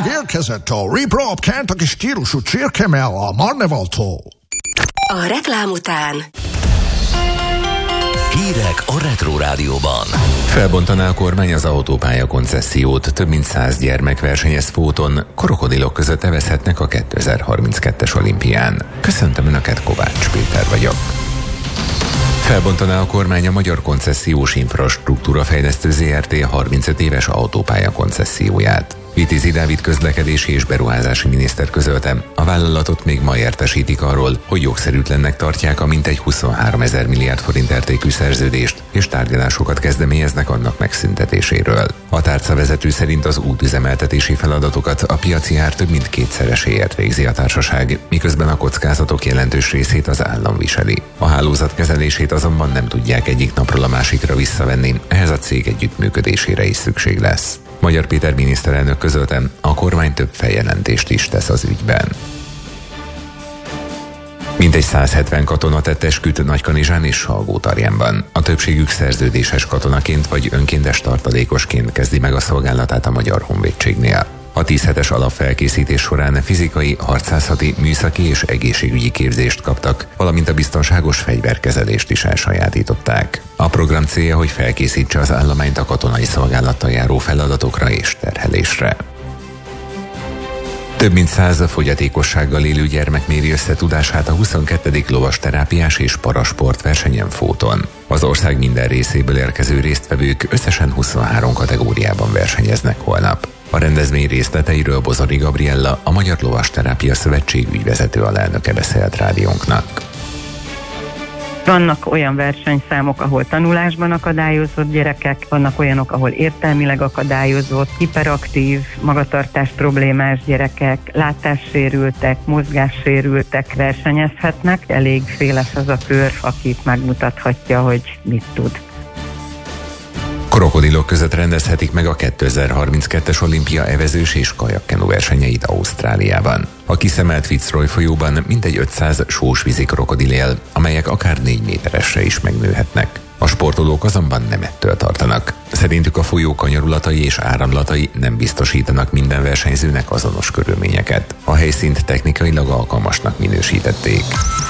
érkezett a Rip Rap Kentucky stílusú csirkemell a Marnevaltól. A reklám után hírek a Retro Rádióban. Felbontaná a kormány az autópálya koncessziót, több mint 100 gyermek versenyez fóton, krokodilok között evezhetnek a 2032-es olimpián. Köszöntöm Önöket, Kovács Péter vagyok. Felbontaná a kormány a Magyar Koncesziós Infrastruktúra Fejlesztő Zrt. 35 éves autópálya koncesszióját. Vitézi Dávid közlekedési és beruházási miniszter közölte, a vállalatot még ma értesítik arról, hogy jogszerűtlennek tartják a mintegy 23 000 milliárd forint értékű szerződést, és tárgyalásokat kezdeményeznek annak megszüntetéséről. A tárcavezető szerint az útüzemeltetési feladatokat a piaci ár több mint kétszereséért végzi a társaság, miközben a kockázatok jelentős részét az állam viseli. A hálózat kezelését azonban nem tudják egyik napról a másikra visszavenni, ehhez a cég együttműködésére is szükség lesz. Magyar Péter miniszterelnök közölte, a kormány több feljelentést is tesz az ügyben. Mintegy 170 katona tett esküt Nagykanizsán és Salgótarjánban. A többségük szerződéses katonaként vagy önkéntes tartalékosként kezdi meg a szolgálatát a Magyar Honvédségnél. A 10 hetes alapfelkészítés során fizikai, harcászati, műszaki és egészségügyi képzést kaptak, valamint a biztonságos fegyverkezelést is elsajátították. A program célja, hogy felkészítse az állományt a katonai szolgálattal járó feladatokra és terhelésre. Több mint 100 fogyatékossággal élő gyermek méri össze tudását a 22. lovasterápiás és parasportversenyen Fóton. Az ország minden részéből érkező résztvevők összesen 23 kategóriában versenyeznek holnap. A rendezvény részleteiről Bozori Gabriella, a Magyar Lovasterápia Szövetség ügyvezető alelnöke beszélt rádiónknak. Vannak olyan versenyszámok, ahol tanulásban akadályozott gyerekek, vannak olyanok, ahol értelmileg akadályozott, hiperaktív, magatartás problémás gyerekek, látássérültek, mozgássérültek versenyezhetnek. Elég széles az a kör, akit megmutathatja, hogy mit tud. Krokodilok között rendezhetik meg a 2032-es olimpia evezős és kajakkenu versenyeit Ausztráliában. A kiszemelt Fitzroy folyóban mintegy 500 sósvízi krokodil él, amelyek akár 4 méteresre is megnőhetnek. A sportolók azonban nem ettől tartanak. Szerintük a folyó kanyarulatai és áramlatai nem biztosítanak minden versenyzőnek azonos körülményeket. A helyszínt technikailag alkalmasnak minősítették.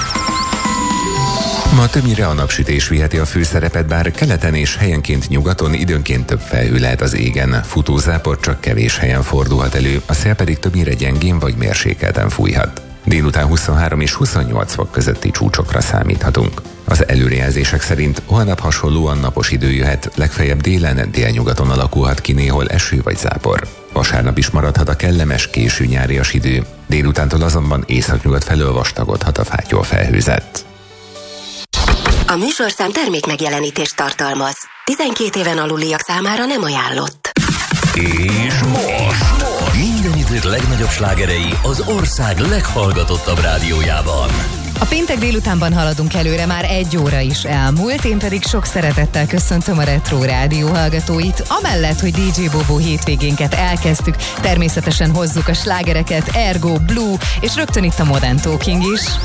Ma többnyire a napsütés viheti a főszerepet, bár keleten és helyenként nyugaton időnként több felhő lehet az égen, futózápor csak kevés helyen fordulhat elő, a szél pedig többnyire gyengén vagy mérsékelten fújhat. Délután 23 és 28 fok közötti csúcsokra számíthatunk. Az előrejelzések szerint holnap hasonlóan napos idő jöhet, legfeljebb délen, délnyugaton alakulhat ki néhol eső vagy zápor. Vasárnap is maradhat a kellemes, késő nyárias idő, délutántól azonban északnyugat felől vastagodhat a fátyol felhőzet. A műsorszám termék megjelenítést tartalmaz. 12 éven aluliak számára nem ajánlott. És most minden idők legnagyobb slágerei az ország leghallgatottabb rádiójában. A péntek délutánban haladunk előre, már 1 óra is elmúlt, én pedig sok szeretettel köszöntöm a Retro Rádió hallgatóit. Amellett, hogy DJ Bobo hétvégénket elkezdtük, természetesen hozzuk a slágereket, Ergo, Blue, és rögtön itt a Modern Talking is.